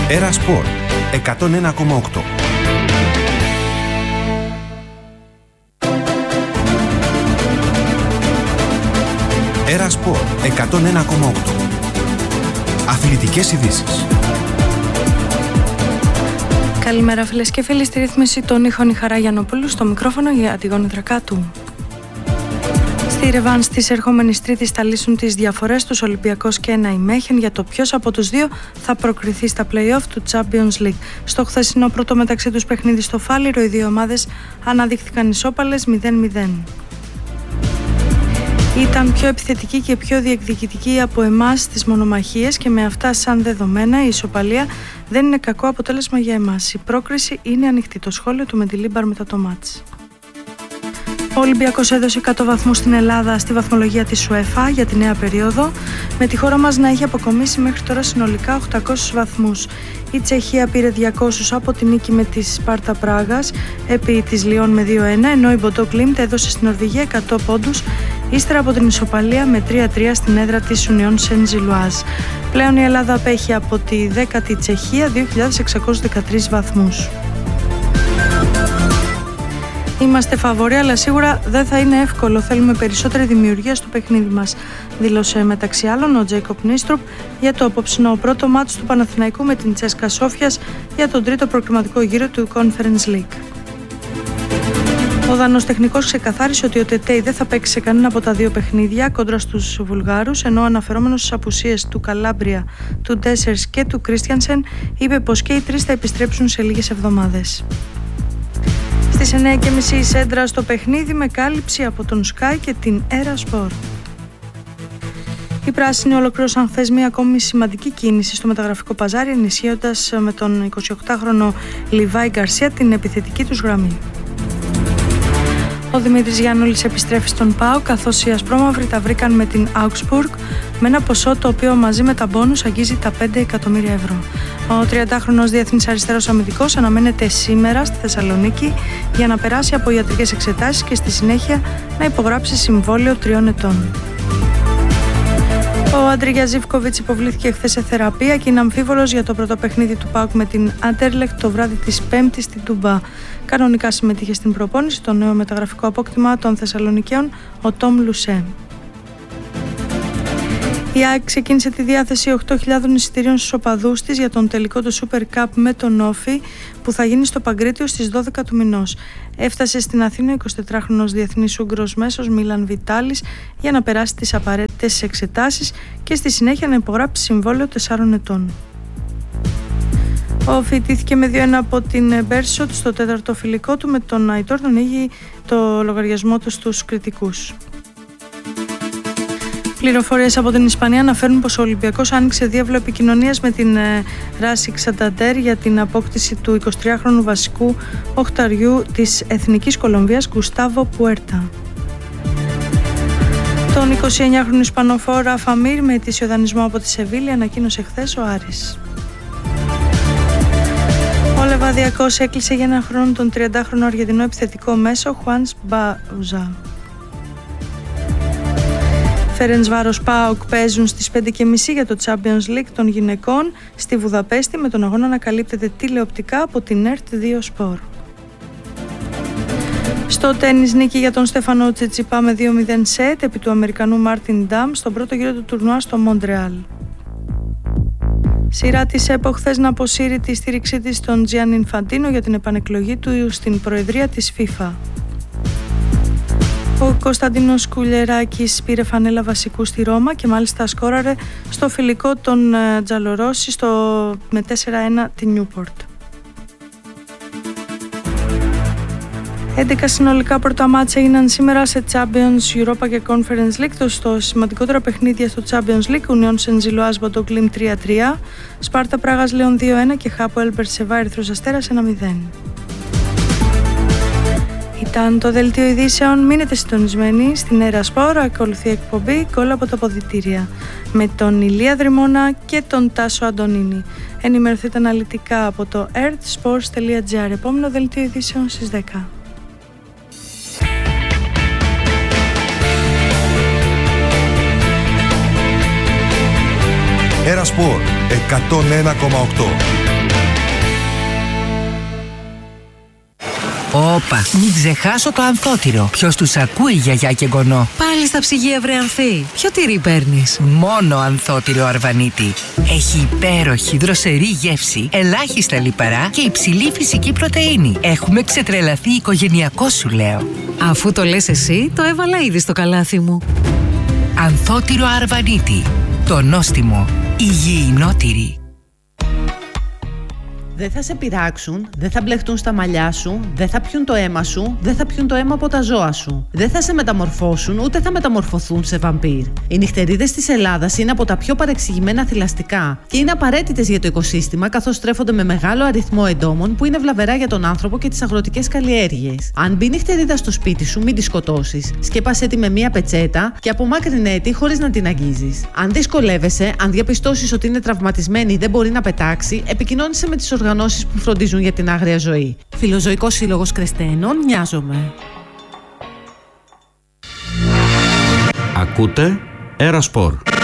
Έρα Σπορ 101,8. Έρα Σπορ 101,8. Αθλητικές ειδήσεις. Καλημέρα φίλες και φίλοι, στη ρύθμιση των ήχων η Χαρά Γιαννοπούλου, στο μικρόφωνο για Αντιγόνη Δρακάτου. Στη ρεβάνς της ερχόμενης Τρίτης θα λύσουν τις διαφορές τους Ολυμπιακός και ένα ημέχεν για το ποιος από τους δύο θα προκριθεί στα play-off του Champions League. Στο χθεσινό πρώτο μεταξύ τους παιχνίδι στο Φάληρο, οι δύο ομάδες αναδείχθηκαν ισόπαλες 0-0. Ήταν πιο επιθετική και πιο διεκδικητική από εμάς στις μονομαχίες και με αυτά σαν δεδομένα η ισοπαλία δεν είναι κακό αποτέλεσμα για εμάς. Η πρόκριση είναι ανοιχτή. Το σχόλιο του Μεντιλίμπαρ μετά το μάτς. Ο Ολυμπιακός έδωσε 100 βαθμούς στην Ελλάδα στη βαθμολογία της UEFA για τη νέα περίοδο, με τη χώρα μας να έχει αποκομίσει μέχρι τώρα συνολικά 800 βαθμούς. Η Τσεχία πήρε 200 από τη νίκη με τη Σπάρτα Πράγας επί της Λιόν με 2-1, ενώ η Μποντό Κλίμπτ έδωσε στην Νορβηγία 100 πόντους ύστερα από την ισοπαλία με 3-3 στην έδρα της Union Saint-Gilloise. Πλέον η Ελλάδα απέχει από τη 10η Τσεχία 2.613 βαθμούς. Είμαστε φαβοροί, αλλά σίγουρα δεν θα είναι εύκολο. Θέλουμε περισσότερη δημιουργία στο παιχνίδι μας, δήλωσε μεταξύ άλλων ο Τζέικοπ Νίστρουπ για το απόψινό πρώτο μάτς του Παναθηναϊκού με την Τσέσκα Σόφιας για τον τρίτο προκριματικό γύρο του Conference League. Ο Δανός τεχνικός ξεκαθάρισε ότι ο Τετέι δεν θα παίξει σε κανένα από τα δύο παιχνίδια κόντρα στους Βουλγάρους, ενώ αναφερόμενος στις απουσίες του Καλάμπρια, του Ντέσσερς και του Κρίστιανσεν, είπε πως και οι τρεις θα επιστρέψουν σε λίγες εβδομάδες. Στις 9.30 η Σέντρα στο παιχνίδι με κάλυψη από τον Sky και την Έρα Σπορ. Οι πράσινοι ολοκλήρωσαν χθες μια ακόμη σημαντική κίνηση στο μεταγραφικό παζάρι, ενισχύοντας με τον 28χρονο Λιβάη Γκαρσία την επιθετική τους γραμμή. Ο Δημήτρης Γιαννούλης επιστρέφει στον ΠΑΟΚ, καθώς οι ασπρόμαυροι τα βρήκαν με την Augsburg με ένα ποσό το οποίο μαζί με τα μπόνους αγγίζει τα 5 εκατομμύρια ευρώ. Ο 30χρονος διεθνής αριστερός αμυντικός αναμένεται σήμερα στη Θεσσαλονίκη για να περάσει από ιατρικές εξετάσεις και στη συνέχεια να υπογράψει συμβόλαιο 3 ετών. Ο Αντρίγια Ζίβκοβιτς υποβλήθηκε χθες σε θεραπεία και είναι αμφίβολος για το πρώτο παιχνίδι του ΠΑΟΚ με την Άντερλεχτ το βράδυ της Πέμπτης στην Τούμπα. Κανονικά συμμετείχε στην προπόνηση το νέο μεταγραφικό απόκτημα των Θεσσαλονικαίων, ο Τόμ Λουσέ. Η ΑΕΚ ξεκίνησε τη διάθεση 8.000 εισιτήριων στους οπαδούς της για τον τελικό του Super Cup με τον Όφη που θα γίνει στο Παγκρίτιο στις 12 του μηνός. Έφτασε στην Αθήνα ο 24χρονος διεθνής Ούγγρος μέσος Μίλαν Βιτάλης για να περάσει τις απαραίτητες εξετάσεις και στη συνέχεια να υπογράψει συμβόλαιο 4 ετών. Ο Όφη ιτήθηκε με 2-1 από την Μπέρσοτ στο τέταρτο φιλικό του, με τον Αϊτόρ να ανοίγει το λογαριασμό του στους κριτικούς. Πληροφορίες από την Ισπανία αναφέρουν πως ο Ολυμπιακός άνοιξε διάβλο επικοινωνίας με την Racing Santander για την απόκτηση του 23χρονου βασικού οχταριού της Εθνικής Κολομβίας Γκουστάβο Πουέρτα. Τον 29χρονο Ισπανοφόρο Ράφα Μίρ με ετήσιο δανεισμό από τη Σεβίλη ανακοίνωσε χθες ο Άρης. Ο Λεβαδιακός έκλεισε για ένα χρόνο τον 30χρονο Αργεντινό επιθετικό μέσο Χουάνς Μπάουζα. Φερεντσβάρος ΠΑΟΚ παίζουν στις 5.30 για το Champions League των γυναικών στη Βουδαπέστη, με τον αγώνα να καλύπτεται τηλεοπτικά από την ΕΡΤ2 Σπορ. Στο τένις, νίκη για τον Στέφανο Τσιτσιπά με 2-0 σετ επί του Αμερικανού Μάρτιν Ντάμ στον πρώτο γύρο του τουρνουά στο Μοντρεάλ. Σειρά της ΕΠΟ χθες να αποσύρει τη στήριξή της στον Τζιάννη Ινφαντίνο για την επανεκλογή του στην προεδρία της FIFA. Ο Κωνσταντίνος Κουλιεράκης πήρε φανέλα βασικού στη Ρώμα και μάλιστα σκόραρε στο φιλικό των Τζαλορόσι με 4-1 τη Νιούπορτ. 11 συνολικά πρώτα μάτσα έγιναν σήμερα σε Champions, Europa και Conference League. Στο σημαντικότερα παιχνίδια στο Champions League, Union Saint-Gilloise Μποντό Κλίμπτ 3-3, Σπάρτα Πράγας Λιόν 2-1 και Χάπο Μπερσεβά Ερυθρός Αστέρας 1-0. Ήταν το δελτίο ειδήσεων. Μείνετε συντονισμένοι στην Έρα Σπορ. Ακολουθεί εκπομπή Γκολ από τα αποδυτήρια με τον Ηλία Δρυμώνα και τον Τάσο Αντωνίνη. Ενημερωθείτε αναλυτικά από το earthsports.gr. Επόμενο δελτίο ειδήσεων στις 10. Έρα Σπορ 101,8. Όπα, μην ξεχάσω το ανθότυρο. Ποιος τους ακούει, γιαγιά και γονό. Πάλι στα ψυγεία, βρε Ανθή. Ποιο τυρί παίρνεις? Μόνο ανθότυρο Αρβανίτη. Έχει υπέροχη δροσερή γεύση, ελάχιστα λιπαρά και υψηλή φυσική πρωτεΐνη. Έχουμε ξετρελαθεί οικογενειακό, σου λέω. Αφού το λες εσύ, το έβαλα ήδη στο καλάθι μου. Ανθότυρο Αρβανίτη. Το νόστιμο. Υγιεινό-τυρί. Δεν θα σε πειράξουν, δεν θα μπλεχτούν στα μαλλιά σου, δεν θα πιούν το αίμα σου, δεν θα πιούν το αίμα από τα ζώα σου. Δεν θα σε μεταμορφώσουν, ούτε θα μεταμορφωθούν σε βαμπύρ. Οι νυχτερίδες της Ελλάδας είναι από τα πιο παρεξηγημένα θηλαστικά και είναι απαραίτητες για το οικοσύστημα, καθώς τρέφονται με μεγάλο αριθμό εντόμων που είναι βλαβερά για τον άνθρωπο και τις αγροτικές καλλιέργειες. Αν μπει νυχτερίδα στο σπίτι σου, μην τη σκοτώσεις. Σκέπασέ τη με μία πετσέτα και απομάκρυνε τη χωρίς να την αγγίζεις. Αν δυσκολεύεσαι, αν διαπιστώσεις ότι είναι τραυματισμένη ή δεν μπορεί να πετάξει, επικοινώνησε με τις οργανώσεις που φροντίζουν για την άγρια ζωή. Φιλοζωικός Σύλλογος Κρεστένων, Νοιάζομαι. Ακούτε Era Sport.